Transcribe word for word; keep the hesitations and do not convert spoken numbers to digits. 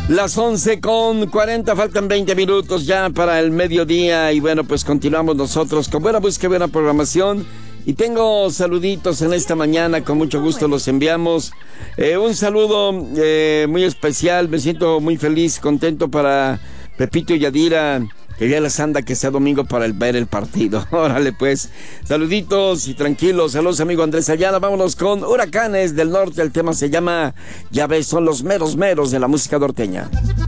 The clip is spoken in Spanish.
Las once con cuarenta, faltan veinte minutos ya para el mediodía y bueno, pues continuamos nosotros con buena música, buena programación. Y tengo saluditos en esta mañana, con mucho gusto los enviamos. Eh, un saludo eh, muy especial, me siento muy feliz, contento para Pepito y Yadira, que ya les anda que sea domingo para el, ver el partido. Órale pues, saluditos y tranquilos, saludos amigo Andrés Ayala. Vámonos con Huracanes del Norte, el tema se llama Ya ves, son los meros meros de la música norteña.